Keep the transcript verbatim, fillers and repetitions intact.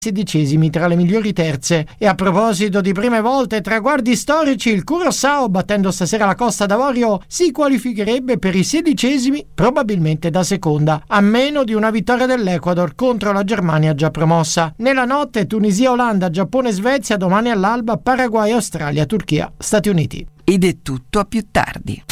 sedicesimi tra le migliori terze. E a proposito di prime volte e traguardi storici, il Curaçao, battendo stasera la Costa d'Avorio, si qualificherebbe per i sedicesimi, probabilmente da seconda, a meno di una vittoria dell'Ecuador contro la Germania già promossa. Nella notte Tunisia, Olanda, Giappone, Svezia, domani all'alba Paraguay, Australia, Turchia, Stati Uniti. Ed è tutto, a più tardi.